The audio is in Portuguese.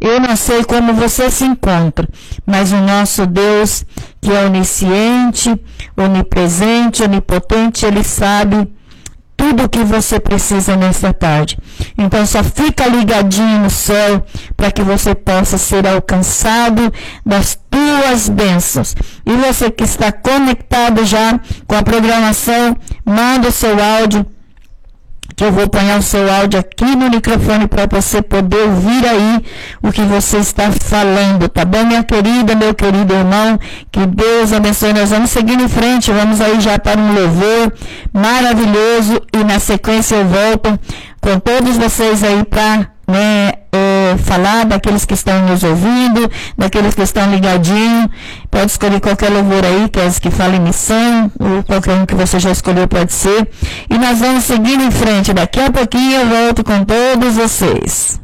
Eu não sei como você se encontra, mas o nosso Deus, que é onisciente, onipresente, onipotente, Ele sabe tudo o que você precisa nesta tarde. Então só fica ligadinho no céu para que você possa ser alcançado das tuas bênçãos. E você que está conectado já com a programação, manda o seu áudio, que eu vou pôr o seu áudio aqui no microfone para você poder ouvir aí o que você está falando, tá bom, minha querida, meu querido irmão? Que Deus abençoe. Nós vamos seguir em frente, vamos aí já para um louvor maravilhoso e na sequência eu volto com todos vocês aí para falar daqueles que estão nos ouvindo, daqueles que estão ligadinhos. Pode escolher qualquer louvor aí, que fala em missão, ou qualquer um que você já escolheu pode ser. E nós vamos seguir em frente. Daqui a pouquinho eu volto com todos vocês.